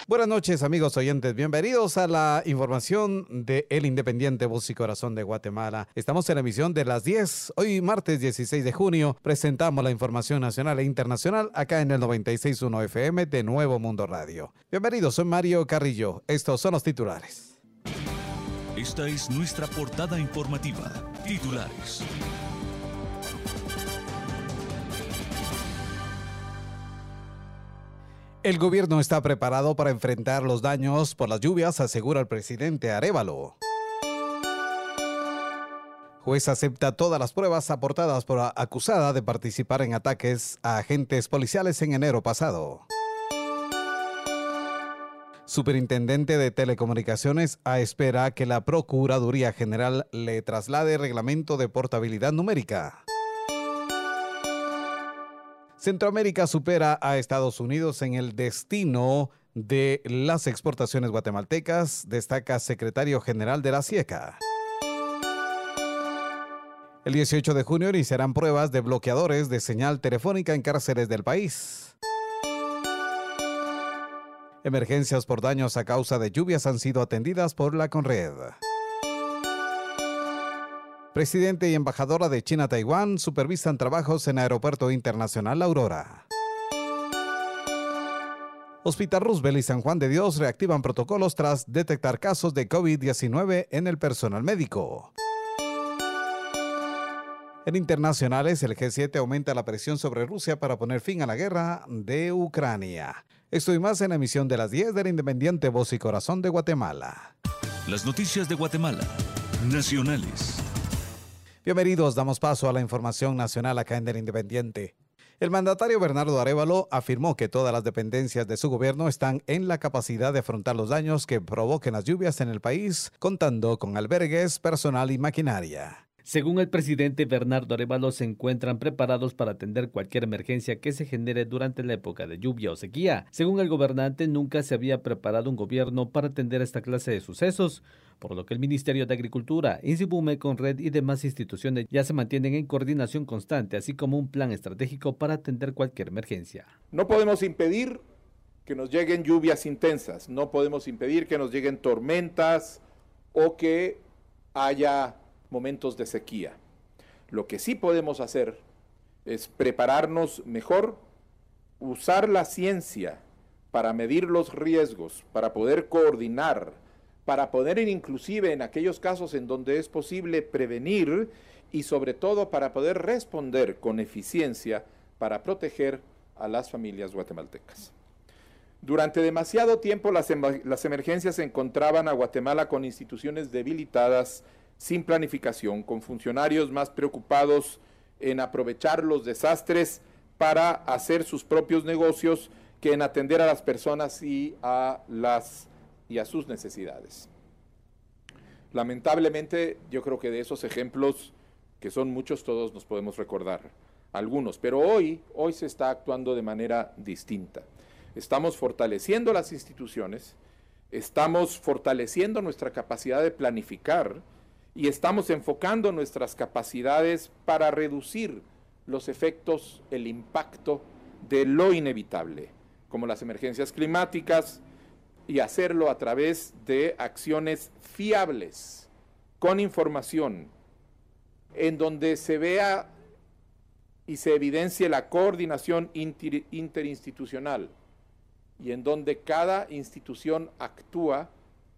Buenas noches, amigos oyentes. Bienvenidos a la información de El Independiente Voz y Corazón de Guatemala. Estamos en la emisión de las 10. Hoy, martes 16 de junio, presentamos la información nacional e internacional acá en el 96.1 FM de Nuevo Mundo Radio. Bienvenidos, soy Mario Carrillo. Estos son los titulares. Esta es nuestra portada informativa. Titulares. El gobierno está preparado para enfrentar los daños por las lluvias, asegura el presidente Arévalo. Juez acepta todas las pruebas aportadas por la acusada de participar en ataques a agentes policiales en enero pasado. Superintendente de Telecomunicaciones espera que la Procuraduría General le traslade reglamento de portabilidad numérica. Centroamérica supera a Estados Unidos en el destino de las exportaciones guatemaltecas, destaca secretario general de la SIECA. El 18 de junio iniciarán pruebas de bloqueadores de señal telefónica en cárceles del país. Emergencias por daños a causa de lluvias han sido atendidas por la Conred. Presidente y embajadora de China a Taiwán supervisan trabajos en Aeropuerto Internacional La Aurora. Hospital Roosevelt y San Juan de Dios reactivan protocolos tras detectar casos de COVID-19 en el personal médico. En internacionales, el G7 aumenta la presión sobre Rusia para poner fin a la guerra de Ucrania. Esto y más en la emisión de las 10 del Independiente Voz y Corazón de Guatemala. Las noticias de Guatemala. Nacionales. Bienvenidos, damos paso a la información nacional acá en El Independiente. El mandatario Bernardo Arévalo afirmó que todas las dependencias de su gobierno están en la capacidad de afrontar los daños que provoquen las lluvias en el país, contando con albergues, personal y maquinaria. Según el presidente Bernardo Arévalo, se encuentran preparados para atender cualquier emergencia que se genere durante la época de lluvia o sequía. Según el gobernante, nunca se había preparado un gobierno para atender esta clase de sucesos, por lo que el Ministerio de Agricultura, INSIBUME, Conred y demás instituciones ya se mantienen en coordinación constante, así como un plan estratégico para atender cualquier emergencia. No podemos impedir que nos lleguen lluvias intensas, no podemos impedir que nos lleguen tormentas o que haya momentos de sequía. Lo que sí podemos hacer es prepararnos mejor, usar la ciencia para medir los riesgos, para poder coordinar, para poder inclusive en aquellos casos en donde es posible prevenir y sobre todo para poder responder con eficiencia para proteger a las familias guatemaltecas. Durante demasiado tiempo las emergencias encontraban a Guatemala con instituciones debilitadas, sin planificación, con funcionarios más preocupados en aprovechar los desastres para hacer sus propios negocios que en atender a las personas y a sus necesidades. Lamentablemente, yo creo que de esos ejemplos, que son muchos, todos nos podemos recordar algunos, pero hoy se está actuando de manera distinta. Estamos fortaleciendo las instituciones, estamos fortaleciendo nuestra capacidad de planificar, y estamos enfocando nuestras capacidades para reducir los efectos, el impacto de lo inevitable, como las emergencias climáticas, y hacerlo a través de acciones fiables, con información, en donde se vea y se evidencie la coordinación interinstitucional, y en donde cada institución actúa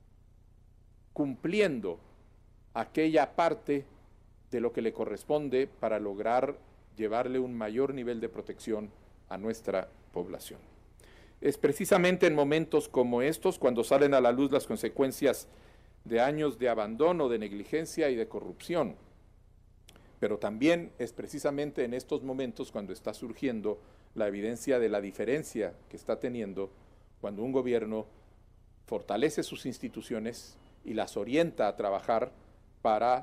cumpliendo aquella parte de lo que le corresponde para lograr llevarle un mayor nivel de protección a nuestra población. Es precisamente en momentos como estos cuando salen a la luz las consecuencias de años de abandono, de negligencia y de corrupción, pero también es precisamente en estos momentos cuando está surgiendo la evidencia de la diferencia que está teniendo cuando un gobierno fortalece sus instituciones y las orienta a trabajar para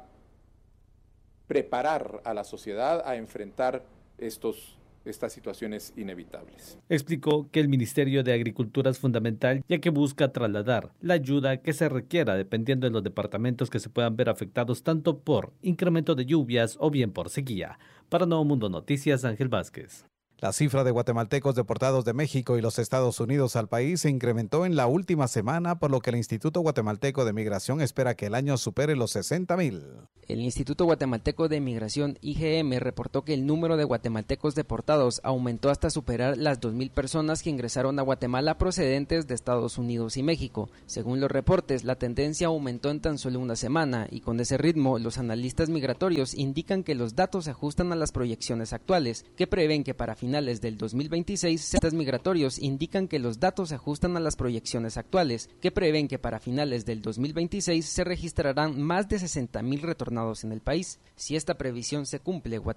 preparar a la sociedad a enfrentar estas situaciones inevitables. Explicó que el Ministerio de Agricultura es fundamental, ya que busca trasladar la ayuda que se requiera dependiendo de los departamentos que se puedan ver afectados tanto por incremento de lluvias o bien por sequía. Para Nuevo Mundo Noticias, Ángel Vázquez. La cifra de guatemaltecos deportados de México y los Estados Unidos al país se incrementó en la última semana, por lo que el Instituto Guatemalteco de Migración espera que el año supere los 60,000. El Instituto Guatemalteco de Migración, IGM, reportó que el número de guatemaltecos deportados aumentó hasta superar las 2,000 personas que ingresaron a Guatemala procedentes de Estados Unidos y México. Según los reportes, la tendencia aumentó en tan solo una semana y con ese ritmo, los analistas migratorios indican que los datos se ajustan a las proyecciones actuales, que prevén que para finales del 2026, migratorios indican que los datos se ajustan a las proyecciones actuales, que prevén que para finales del 2026 se registrarán más de 60,000 retornados en el país. Si esta previsión se cumple,